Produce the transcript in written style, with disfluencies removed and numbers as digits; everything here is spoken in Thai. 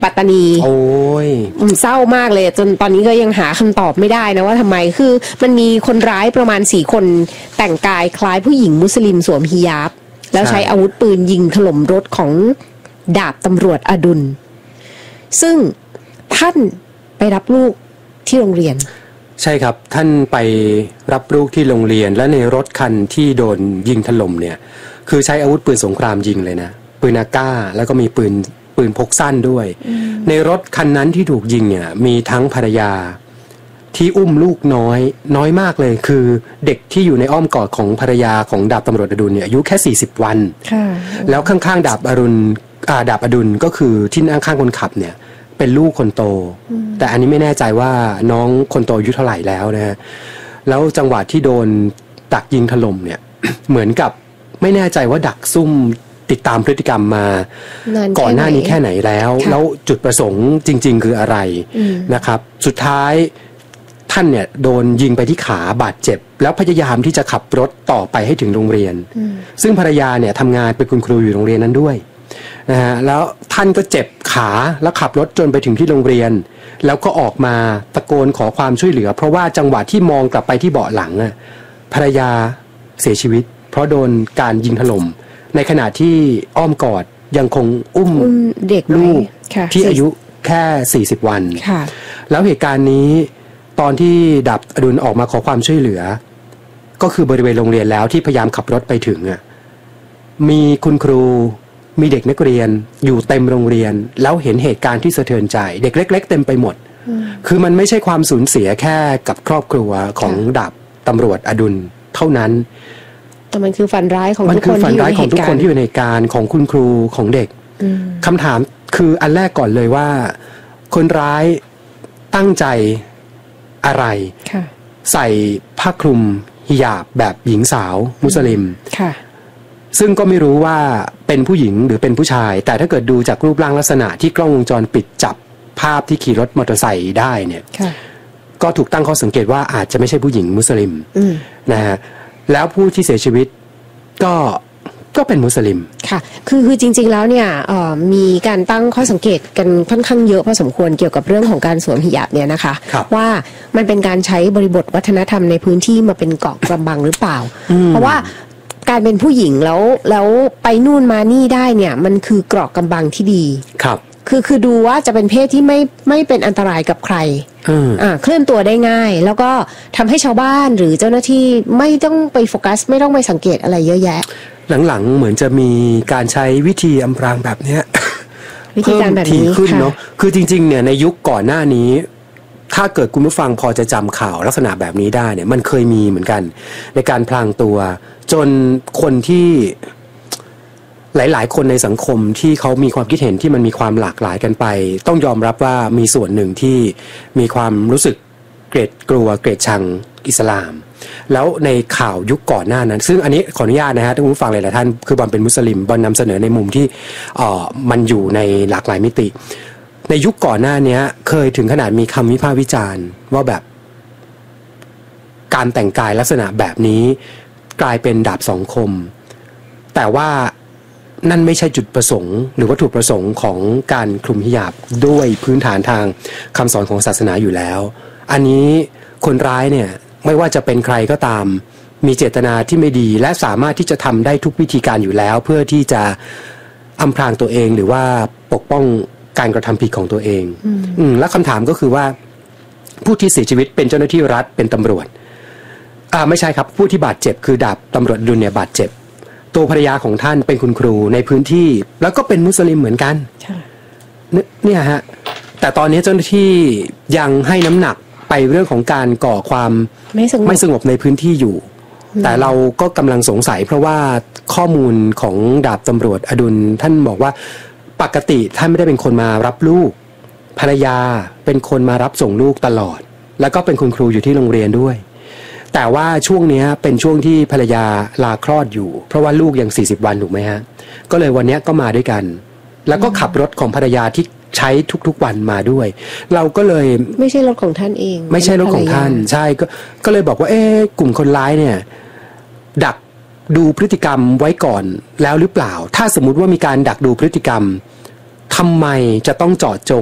ปัตตานีโอ้ยเศร้ามากเลยจนตอนนี้ก็ยังหาคำตอบไม่ได้นะว่าทำไมคือมันมีคนร้ายประมาณ4 คนแต่งกายคล้ายผู้หญิงมุสลิมสวมฮิญาบแล้วใช้อาวุธปืนยิงถล่มรถของดาบตำรวจอดุลซึ่งท่านไปรับลูกที่โรงเรียนใช่ครับท่านไปรับลูกที่โรงเรียนและในรถคันที่โดนยิงถล่มเนี่ยคือใช้อาวุธปืนสงครามยิงเลยนะปืนอากาแล้วก็มีปืนพกสั้นด้วยในรถคันนั้นที่ถูกยิงเนี่ยมีทั้งภรรยาที่อุ้มลูกน้อยมากเลยคือเด็กที่อยู่ในอ้อมกอดของภรรยาของดาบตำรวจอดุลเนี่ยอายุแค่40 วันแล้วข้างๆดาบอดุลก็คือที่นั่งข้างคนขับเนี่ยเป็นลูกคนโตแต่อันนี้ไม่แน่ใจว่าน้องคนโตอายุเท่าไหร่แล้วนะฮะแล้วจังหวะที่โดนดักยิงถล่มเนี่ย เหมือนกับไม่แน่ใจว่าดักซุ่มติดตามพฤติกรรมมาก่อนหน้านี้แค่ไหนแล้วจุดประสงค์จริงๆคืออะไรนะครับสุดท้ายท่านเนี่ยโดนยิงไปที่ขาบาดเจ็บแล้วพยายามที่จะขับรถต่อไปให้ถึงโรงเรียนซึ่งภรรยาเนี่ยทำงานเป็นคุณครูอยู่โรงเรียนนั้นด้วยนะฮะแล้วท่านก็เจ็บขาแล้วขับรถจนไปถึงที่โรงเรียนแล้วก็ออกมาตะโกนขอความช่วยเหลือเพราะว่าจังหวะที่มองกลับไปที่เบาะหลังภรรยาเสียชีวิตเพราะโดนการยิงถล่มในขณะที่อ้อมกอดยังคงอุ้มเด็กลูกที่อายุแค่40 วันแล้วเหตุการณ์นี้ตอนที่ดาบอดุลออกมาขอความช่วยเหลือก็คือบริเวณโรงเรียนแล้วที่พยายามขับรถไปถึงมีคุณครูมีเด็กนักเรียนอยู่เต็มโรงเรียนแล้วเห็นเหตุการณ์ที่สะเทือนใจเด็กเล็กๆเต็มไปหมดคือมันไม่ใช่ความสูญเสียแค่กับครอบครัวของดาบตำรวจอดุลเท่านั้นแต่มันคือฝันร้ายของทุกคนที่อยู่ในเหตุการณ์ของคุณครูของเด็กคำถามคืออันแรกก่อนเลยว่าคนร้ายตั้งใจอะไรใส่ผ้าคลุมฮิญาบแบบหญิงสาวมุสลิมซึ่งก็ไม่รู้ว่าเป็นผู้หญิงหรือเป็นผู้ชายแต่ถ้าเกิดดูจากรูปร่างลักษณะที่กล้องวงจรปิดจับภาพที่ขี่รถมอเตอร์ไซค์ได้เนี่ยก็ถูกตั้งข้อสังเกตว่าอาจจะไม่ใช่ผู้หญิงมุสลิมนะฮะแล้วผู้ที่เสียชีวิตก็เป็นมุสลิมค่ะคือจริงๆแล้วเนี่ยมีการตั้งข้อสังเกตกันค่อนข้างเยอะพอสมควรเกี่ยวกับเรื่องของการสวมฮิญาบเนี่ยนะคะว่ามันเป็นการใช้บริบทวัฒนธรรมในพื้นที่มาเป็นเกราะกำบังหรือเปล่าเพราะว่าการเป็นผู้หญิงแล้วไปนู่นมานี่ได้เนี่ยมันคือเกราะกำบังที่ดีครับคือดูว่าจะเป็นเพศที่ไม่เป็นอันตรายกับใครเคลื่อนตัวได้ง่ายแล้วก็ทำให้ชาวบ้านหรือเจ้าหน้าที่ไม่ต้องไปโฟกัสไม่ต้องไปสังเกตอะไรเยอะแยะหลังๆเหมือนจะมีการใช้วิธีอำพรางแบบนี้วิธีการแบบนี้ขึ้นเนาะคือจริงๆเนี่ยในยุคก่อนหน้านี้ถ้าเกิดคุณผู้ฟังพอจะจำข่าวลักษณะแบบนี้ได้เนี่ยมันเคยมีเหมือนกันในการพลางตัวจนคนที่หลายๆคนในสังคมที่เขามีความคิดเห็นที่มันมีความหลากหลายกันไปต้องยอมรับว่ามีส่วนหนึ่งที่มีความรู้สึกเกลียดกลัวเกลียดชังอิสลามแล้วในข่าวยุคก่อนหน้านั้นซึ่งอันนี้ขออนุญาตนะฮะท่านผู้ฟังหลายๆท่านคือบอลเป็นมุสลิมบอลนำเสนอในมุมที่มันอยู่ในหลากหลายมิติในยุคก่อนหน้านี้เคยถึงขนาดมีคำวิพากษ์วิจารณ์ว่าแบบการแต่งกายลักษณะแบบนี้กลายเป็นดาบสองคมแต่ว่านั่นไม่ใช่จุดประสงค์หรือวัตถุประสงค์ของการคลุมฮิญาบด้วยพื้นฐานทางคำสอนของศาสนาอยู่แล้วอันนี้คนร้ายเนี่ยไม่ว่าจะเป็นใครก็ตามมีเจตนาที่ไม่ดีและสามารถที่จะทำได้ทุกวิธีการอยู่แล้วเพื่อที่จะอำพรางตัวเองหรือว่าปกป้องการกระทำผิดของตัวเองและคำถามก็คือว่าผู้ที่เสียชีวิตเป็นเจ้าหน้าที่รัฐเป็นตำรวจไม่ใช่ครับผู้ที่บาดเจ็บคือดาบตำรวจอดุลเนี่ยบาดเจ็บตัวภรรยาของท่านเป็นคุณครูในพื้นที่แล้วก็เป็นมุสลิมเหมือนกันเนี่ยฮะแต่ตอนนี้เจ้าหน้าที่ยังให้น้ำหนักไปเรื่องของการก่อความไม่สงบในพื้นที่อยู่แต่เราก็กำลังสงสัยเพราะว่าข้อมูลของดาบตำรวจอดุลท่านบอกว่าปกติท่านไม่ได้เป็นคนมารับลูกภรรยาเป็นคนมารับส่งลูกตลอดแล้วก็เป็นคุณครูอยู่ที่โรงเรียนด้วยแต่ว่าช่วงนี้เป็นช่วงที่ภรรยาลาคลอดอยู่เพราะว่าลูกยัง40 วันถูกไหมฮะก็เลยวันนี้ก็มาด้วยกันแล้วก็ขับรถของภรรยาที่ใช้ทุกๆวันมาด้วยเราก็เลยไม่ใช่รถของท่านเองไม่ใช่รถของท่านใช่ก็เลยบอกว่ากลุ่มคนร้ายเนี่ยดักดูพฤติกรรมไว้ก่อนแล้วหรือเปล่าถ้าสมมุติว่ามีการดักดูพฤติกรรมททำไมจะต้องเจาะจง